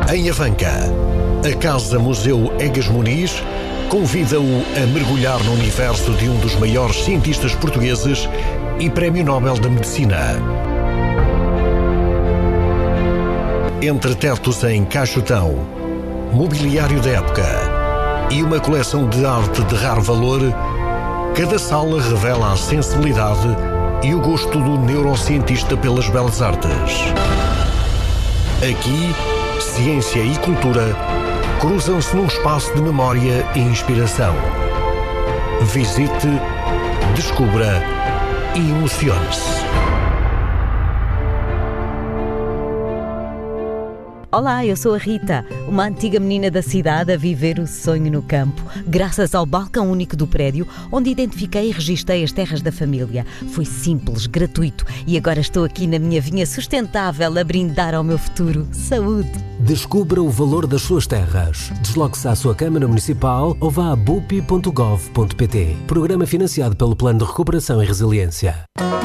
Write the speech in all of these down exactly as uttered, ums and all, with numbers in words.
Em Avanca, a Casa-Museu Egas Muniz convida-o a mergulhar no universo de um dos maiores cientistas portugueses e Prémio Nobel da Medicina. Entre tetos em caixotão, mobiliário da época e uma coleção de arte de raro valor, cada sala revela a sensibilidade e o gosto do neurocientista pelas belas artes. Aqui, ciência e cultura cruzam-se num espaço de memória e inspiração. Visite, descubra e emocione-se. Olá, eu sou a Rita, uma antiga menina da cidade a viver o sonho no campo, graças ao balcão único do prédio, onde identifiquei e registrei as terras da família. Foi simples, gratuito e agora estou aqui na minha vinha sustentável a brindar ao meu futuro. Saúde! Descubra o valor das suas terras. Desloque-se à sua Câmara Municipal ou vá a bupi ponto gov ponto pt. Programa financiado pelo Plano de Recuperação e Resiliência.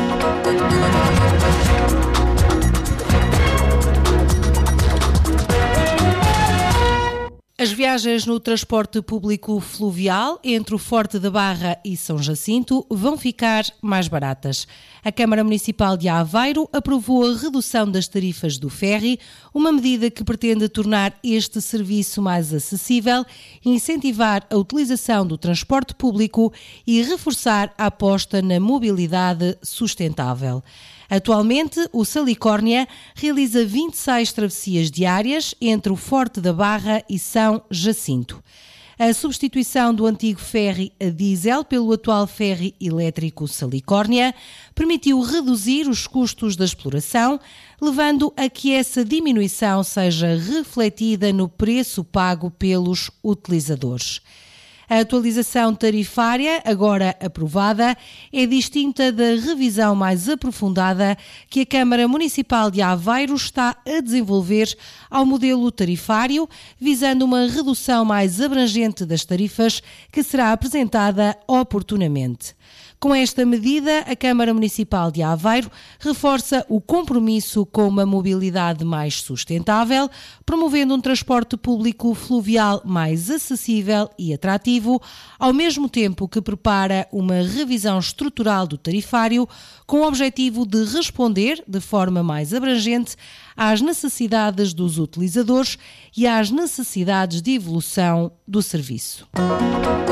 As viagens no transporte público fluvial entre o Forte da Barra e São Jacinto vão ficar mais baratas. A Câmara Municipal de Aveiro aprovou a redução das tarifas do ferry, uma medida que pretende tornar este serviço mais acessível, incentivar a utilização do transporte público e reforçar a aposta na mobilidade sustentável. Atualmente, o Salicórnia realiza vinte e seis travessias diárias entre o Forte da Barra e São Jacinto. A substituição do antigo ferry a diesel pelo atual ferry elétrico Salicórnia permitiu reduzir os custos da exploração, levando a que essa diminuição seja refletida no preço pago pelos utilizadores. A atualização tarifária, agora aprovada, é distinta da revisão mais aprofundada que a Câmara Municipal de Aveiro está a desenvolver ao modelo tarifário, visando uma redução mais abrangente das tarifas que será apresentada oportunamente. Com esta medida, a Câmara Municipal de Aveiro reforça o compromisso com uma mobilidade mais sustentável, promovendo um transporte público fluvial mais acessível e atrativo, ao mesmo tempo que prepara uma revisão estrutural do tarifário com o objetivo de responder de forma mais abrangente às necessidades dos utilizadores e às necessidades de evolução do serviço.